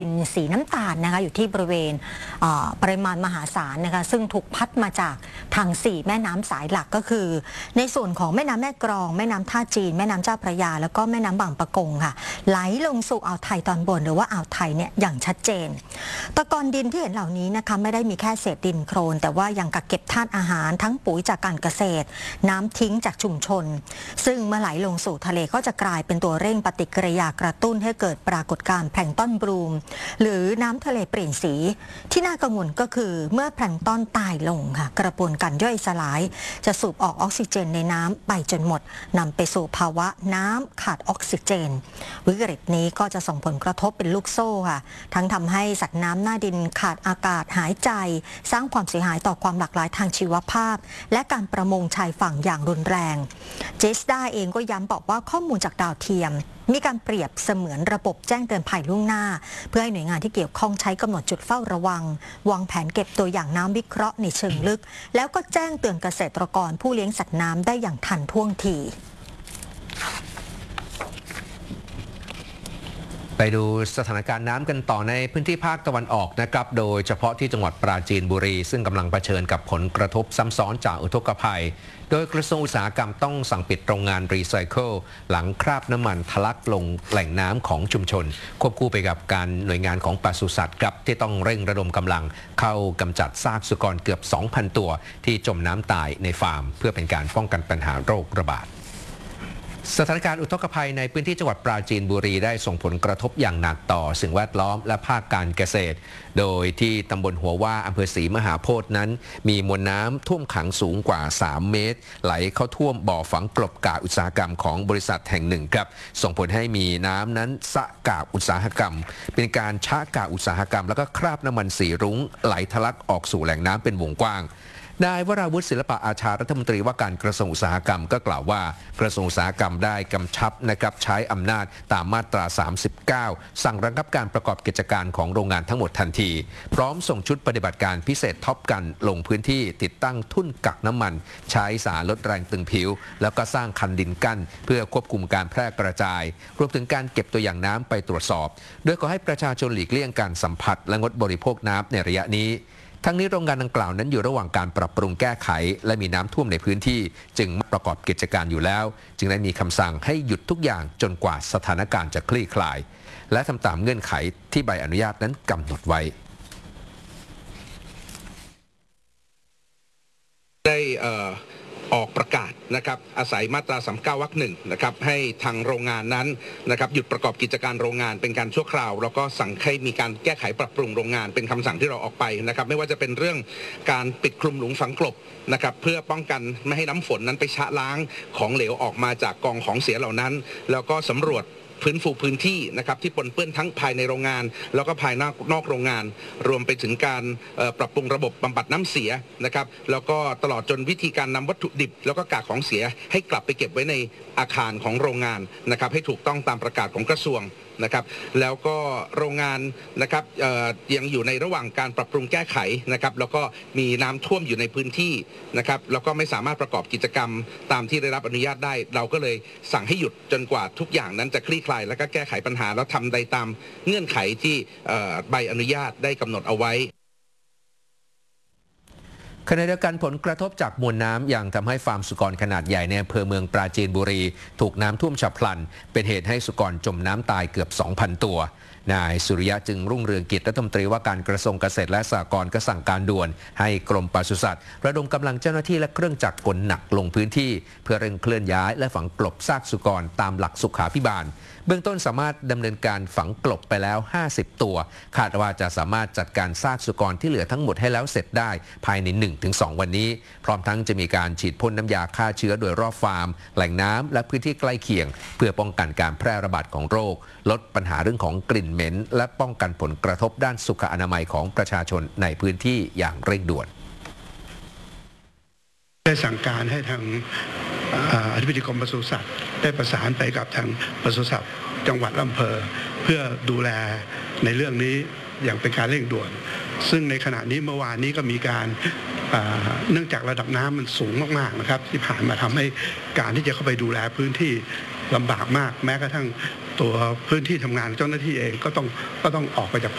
สีน้ำตาลนะคะอยู่ที่บริเวณปริมาณมหาศาลนะคะซึ่งถูกพัดมาจากทาง4แม่น้ำสายหลักก็คือในส่วนของแม่น้ำแม่กลองแม่น้ำท่าจีนแม่น้ำเจ้าพระยาแล้วก็แม่น้ำบางปะกงค่ะไหลลงสู่อ่าวไทยตอนบนหรือว่าอ่าวไทยเนี่ยอย่างชัดเจนตะกอนดินที่เห็นเหล่านี้นะคะไม่ได้มีแค่เศษดินโคลนแต่ว่ายังกักเก็บธาตุอาหารทั้งปุ๋ยจากการเกษตรน้ำทิ้งจากชุมชนซึ่งเมื่อไหลลงสู่ทะเลก็จะกลายเป็นตัวเร่งปฏิกิริยากระตุ้นให้เกิดปรากฏการณ์แพลงก์ต้นบลูมหรือน้ำทะเลเปลี่ยนสีที่น่ากังวลก็คือเมื่อแพลงก์ต้นตายลงค่ะกระบวนการย่อยสลายจะสูบออกออกซิเจนในน้ำไปจนหมดนำไปสู่ภาวะน้ำขาดออกซิเจนวิกฤตนี้ก็จะส่งผลกระทบเป็นลูกโซ่ค่ะทั้งทำให้สัตว์น้ำหน้าดินขาดอากาศหายใจสร้างความเสียหายต่อความหลากหลายทางชีวภาพและการประมงชายฝั่งอย่างรุนแรงเจสดาเองก็ย้ำบอกว่าข้อมูลจากดาวเทียมมีการเปรียบเสมือนระบบแจ้งเตือนภัยล่วงหน้าเพื่อให้หน่วยงานที่เกี่ยวข้องใช้กำหนดจุดเฝ้าระวังวางแผนเก็บตัวอย่างน้ำวิเคราะห์ในเชิงลึกแล้วก็แจ้งเตือนเกษตรกรผู้เลี้ยงสัตว์น้ำได้อย่างทันท่วงทีไปดูสถานการณ์น้ำกันต่อในพื้นที่ภาคตะวันออกนะครับโดยเฉพาะที่จังหวัดปราจีนบุรีซึ่งกำลังเผชิญกับผลกระทบซ้ำซ้อนจากอุทกภัยโดยกระทรวงอุตสาหกรรมต้องสั่งปิดโรงงานรีไซเคิลหลังคราบน้ำมันทะลักลงแหล่งน้ำของชุมชนควบคู่ไปกับการหน่วยงานของปศุสัตว์ครับที่ต้องเร่งระดมกำลังเข้ากำจัดซากสุกรเกือบ 2,000 ตัวที่จมน้ำตายในฟาร์มเพื่อเป็นการป้องกันปัญหาโรคระบาดสถานการณ์อุทกภัยในพื้นที่จังหวัดปราจีนบุรีได้ส่งผลกระทบอย่างหนักต่อสิ่งแวดล้อมและภาคการเกษตรโดยที่ตำบลหัวว่าอำเภอศรีมหาโพธิ์นั้นมีมวลน้ำท่วมขังสูงกว่า 3 เมตรไหลเข้าท่วมบ่อฝังกลบกากอุตสาหกรรมของบริษัทแห่งหนึ่งครับส่งผลให้มีน้ำนั้นสะกากอุตสาหกรรมเป็นการชะกากอุตสาหกรรมแล้วก็คราบน้ำมันสีรุ้งไหลทะลักออกสู่แหล่งน้ำเป็นวงกว้างนายวราวุฒิศิลปะอาชารัฐมนตรีว่าการกระทรวงอุตสาหกรรมก็กล่าวว่ากระทรวงอุตสาหกรรมได้กำชับนะครับใช้อำนาจตามมาตรา 39 สั่งระงับการประกอบกิจการของโรงงานทั้งหมดทันทีพร้อมส่งชุดปฏิบัติการพิเศษท็อปกันลงพื้นที่ติดตั้งทุ่นกักน้ำมันใช้สารลดแรงตึงผิวแล้วก็สร้างคันดินกั้นเพื่อควบคุมการแพร่กระจายรวมถึงการเก็บตัวอย่างน้ำไปตรวจสอบโดยขอให้ประชาชนหลีกเลี่ยงการสัมผัสและงดบริโภคน้ำในระยะนี้ทั้งนี้โรงงานดังกล่าวนั้นอยู่ระหว่างการปรับปรุงแก้ไขและมีน้ำท่วมในพื้นที่จึงไม่ประกอบกิจการอยู่แล้วจึงได้มีคำสั่งให้หยุดทุกอย่างจนกว่าสถานการณ์จะคลี่คลายและทำตามเงื่อนไขที่ใบอนุญาตนั้นกำหนดไว้ได้ออกประกาศนะครับอาศัยมาตรา 39 วรรค 1นะครับให้ทางโรงงานนั้นนะครับหยุดประกอบกิจการโรงงานเป็นการชั่วคราวแล้วก็สั่งให้มีการแก้ไขปรับปรุงโรงงานเป็นคำสั่งที่เราออกไปนะครับไม่ว่าจะเป็นเรื่องการปิดคลุมหลุมฝังกลบนะครับเพื่อป้องกันไม่ให้น้ำฝนนั้นไปชะล้างของเหลวออกมาจากกองของเสียเหล่านั้นแล้วก็สำรวจฟื้นฟูพื้นที่นะครับที่ปนเปื้อนทั้งภายในโรงงานแล้วก็ภายนอกโรงงานรวมไปถึงการปรับปรุงระบบบำบัดน้ำเสียนะครับแล้วก็ตลอดจนวิธีการนำวัตถุดิบแล้วก็กากของเสียให้กลับไปเก็บไว้ในอาคารของโรงงานนะครับให้ถูกต้องตามประกาศของกระทรวงนะครับแล้วก็โรงงานนะครับยังอยู่ในระหว่างการปรับปรุงแก้ไขนะครับแล้วก็มีน้ำท่วมอยู่ในพื้นที่นะครับแล้วก็ไม่สามารถประกอบกิจกรรมตามที่ได้รับอนุญาตได้เราก็เลยสั่งให้หยุดจนกว่าทุกอย่างนั้นจะคลี่คลายแล้วก็แก้ไขปัญหาแล้วทำได้ตามเงื่อนไขที่ใบอนุญาตได้กำหนดเอาไว้ขณะเดียวกันผลกระทบจากมวลน้ำยังทำให้ฟาร์มสุกรขนาดใหญ่ในอำเภอเมืองปราจีนบุรีถูกน้ำท่วมฉับพลันเป็นเหตุให้สุกรจมน้ำตายเกือบ 2,000 ตัวนายสุริยะจึงรุ่งเรืองกิจรัฐมนตรีว่าการกระทรวงเกษตรและสหกรณ์ก็สั่งการด่วนให้กรมปศุสัตว์ระดมกำลังเจ้าหน้าที่และเครื่องจักรกลหนักลงพื้นที่เพื่อเร่งเคลื่อนย้ายและฝังกลบซากสุกรตามหลักสุขาภิบาลเบื้องต้นสามารถดำเนินการฝังกลบไปแล้ว50ตัวคาดว่าจะสามารถจัดการซากสุกรที่เหลือทั้งหมดให้แล้วเสร็จได้ภายใน 1-2 วันนี้พร้อมทั้งจะมีการฉีดพ่นน้ำยาฆ่าเชื้อโดยรอบฟาร์มแหล่งน้ำและพื้นที่ใกล้เคียงเพื่อป้องกันการแพร่ระบาดของโรคลดปัญหาเรื่องของกลิ่นเหม็นและป้องกันผลกระทบด้านสุขอนามัยของประชาชนในพื้นที่อย่างเร่งด่วนได้สั่งการให้ทางอธิบดีกรมปศุสัตว์ได้ประสานไปกับทางปศุสัตว์จังหวัดอำเภอเพื่อดูแลในเรื่องนี้อย่างเป็นการเร่งด่วนซึ่งในขณะนี้เมื่อวานนี้ก็มีการเนื่องจากระดับน้ำมันสูงมากๆนะครับที่ผ่านมาทำให้การที่จะเข้าไปดูแลพื้นที่ลำบากมากแม้กระทั่งตัวพื้นที่ทำงานเจ้าหน้าที่เองก็ต้องออกไปจาก